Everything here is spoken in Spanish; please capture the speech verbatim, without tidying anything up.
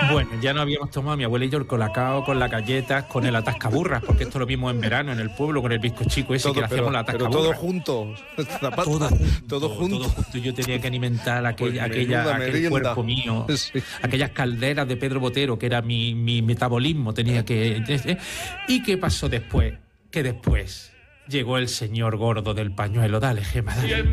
Bueno, ya no habíamos tomado mi abuela y yo el colacao con las galletas, con el atascaburras, porque esto lo vimos en verano en el pueblo con el bizcochico ese, todo, que le hacíamos la atascaburra. Pero todo junto, todo junto, todo junto. Todo junto. Yo tenía que alimentar aquella, pues aquella, aquel cuerpo mío, sí. aquellas calderas de Pedro Botero, que era mi, mi metabolismo, tenía que... ¿eh? ¿Y qué pasó después? Que después llegó el señor gordo del pañuelo. Dale, Gema, dale.